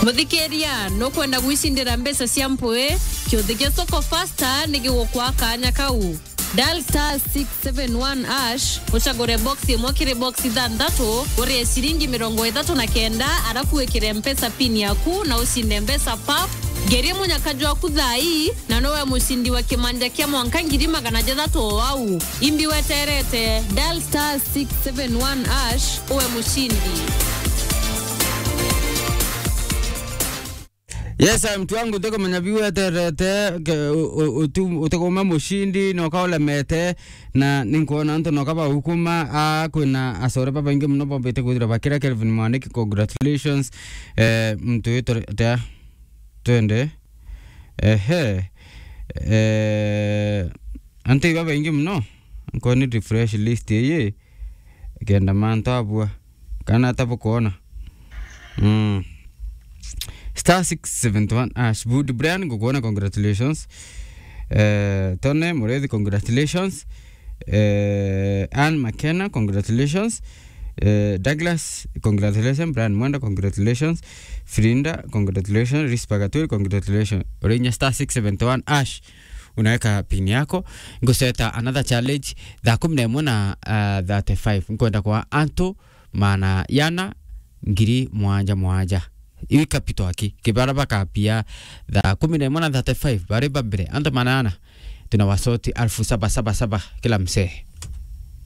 Muthikeria no kwenda gwicindira mbesa cia mpwe kiuthige soko faster nigigukwa kanya kau. Dial *671# uchagure box imwe kiri box ithanthatu urie ciringi 39 arafu wikire mpesa pin yaku na ucinde mbesa pap. Geria munyakaji waku thai na nowe mucindi wa kimanja kia mwanka 600 wau. Imbi weterete dial *671# uwe mushindi. Yes, mtu wangu toko manyabiwe terete utoko mushindi no kaola mete na ninkuona nto no kaba hukuma kuna asore baba inge mnoba bete kudira bakira Kelvin Mwaniki. Congratulations mtu yetu twende ante baba inge mno nkoni refresh list ye genda manto abua kana tapo kuona *671# Bud Brian Gogona, congratulations. Tone Moredi, congratulations. Anne McKenna, congratulations. Douglas, congratulations. Brian Mwenda, congratulations. Frinda, congratulations. Rispagaturi, congratulations. Orenya *671# unaweka pin yako ngoseta another challenge tha 11 na 35 nkwenda kwa Anto mana yana ngiri mwanja iwi kapito aki kibaraba kapia tha 11 na 35 bari babire Anto manana tunawasoti 1777 kila msee.